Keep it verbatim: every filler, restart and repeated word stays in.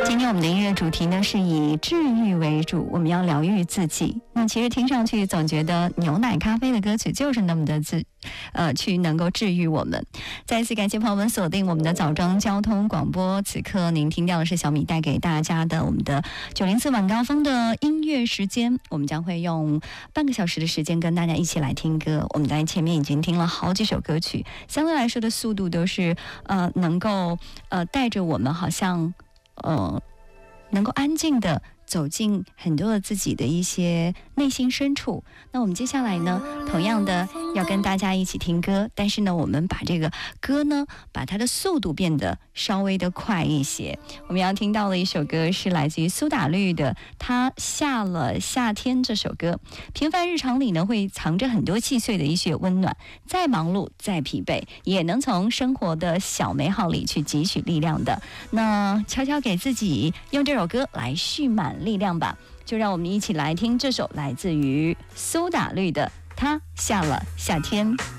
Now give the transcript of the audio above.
今天我们的音乐主题呢是以治愈为主，我们要疗愈自己。那其实听上去总觉得牛奶咖啡的歌曲就是那么的自呃，去能够治愈我们。再一次感谢朋友们锁定我们的早装交通广播，此刻您听到的是小米带给大家的我们的九零四晚高峰的音乐时间，我们将会用半个小时的时间跟大家一起来听歌。我们在前面已经听了好几首歌曲，相对来说的速度都是呃能够呃带着我们好像呃能够安静的走进很多的自己的一些内心深处。那我们接下来呢，同样的要跟大家一起听歌，但是呢，我们把这个歌呢，把它的速度变得稍微的快一些。我们要听到的一首歌是来自于苏打绿的《他下了夏天》这首歌。平凡日常里呢，会藏着很多细碎的一些温暖，再忙碌再疲惫，也能从生活的小美好里去汲取力量的。那悄悄给自己用这首歌来蓄满力量吧，就让我们一起来听这首来自于苏打绿的《他下了夏天》。